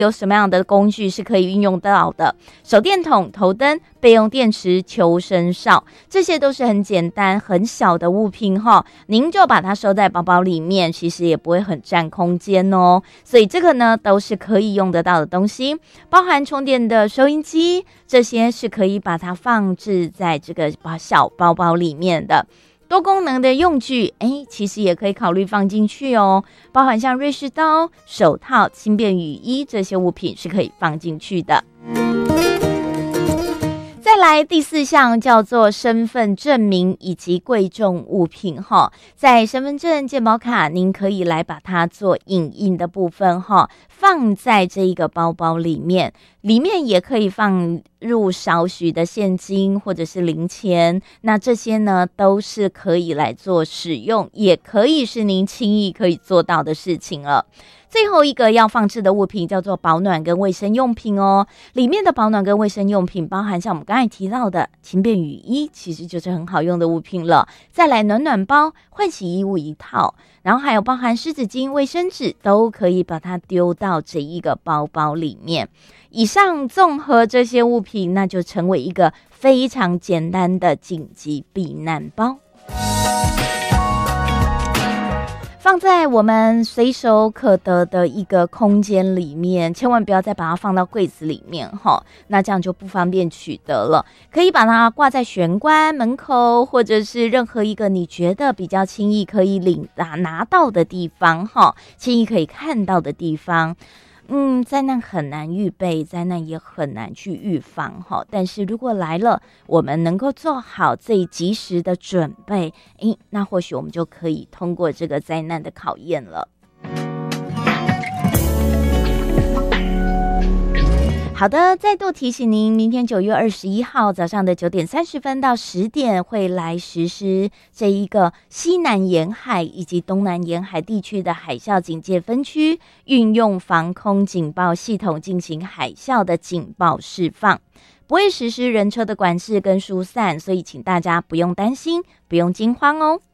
有什么样的工具是可以运用到的？手电筒、头灯、备用电池、求生哨，这些都是很简单很小的物品哈，您就把它收在包包里面，其实也不会很占空间哦。所以这个呢都是可以用得到的东西，包含充电的收音机，这些是可以把它放置在这个小包包里面的。多功能的用具，其实也可以考虑放进去哦，包含像瑞士刀、手套、轻便雨衣这些物品是可以放进去的。再来第4项叫做身份证明以及贵重物品哈，在身份证、健保卡，您可以来把它做影印的部分哈，放在这一个包包里面也可以放入少许的现金或者是零钱，那这些呢都是可以来做使用，也可以是您轻易可以做到的事情了。最后一个要放置的物品叫做保暖跟卫生用品哦，里面的保暖跟卫生用品包含像我们刚才提到的轻便雨衣，其实就是很好用的物品了。再来暖暖包、换洗衣物一套，然后还有包含湿纸巾、卫生纸，都可以把它丢到这一个包包里面。以上综合这些物品，那就成为一个非常简单的紧急避难包。放在我们随手可得的一个空间里面，千万不要再把它放到柜子里面哈，那这样就不方便取得了。可以把它挂在玄关门口，或者是任何一个你觉得比较轻易可以拿到的地方哈，轻易可以看到的地方。灾难很难预备，灾难也很难去预防哈。但是如果来了，我们能够做好最及时的准备，那或许我们就可以通过这个灾难的考验了。好的，再度提醒您，明天9月21号早上的9点30分到10点会来实施这一个西南沿海以及东南沿海地区的海啸警戒分区，运用防空警报系统进行海啸的警报释放，不会实施人车的管制跟疏散，所以请大家不用担心，不用惊慌哦。